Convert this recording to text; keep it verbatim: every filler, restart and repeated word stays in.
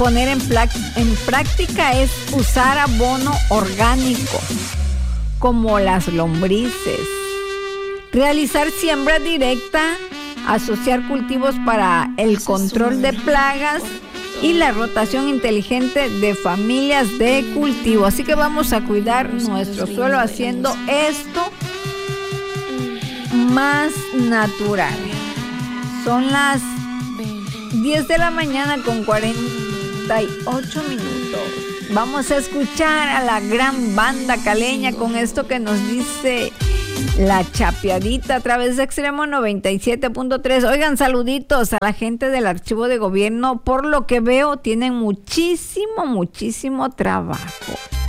poner en, pla- en práctica es usar abono orgánico, como las lombrices, realizar siembra directa, asociar cultivos para el control de plagas y la rotación inteligente de familias de cultivo. Así que vamos a cuidar nuestro suelo haciendo esto más natural. Son las diez de la mañana con cuarenta y ocho minutos. Vamos a escuchar a la gran banda caleña con esto que nos dice La Chapeadita a través de Extremo noventa y siete punto tres. Oigan, saluditos a la gente del archivo de gobierno. Por lo que veo, tienen muchísimo, muchísimo trabajo.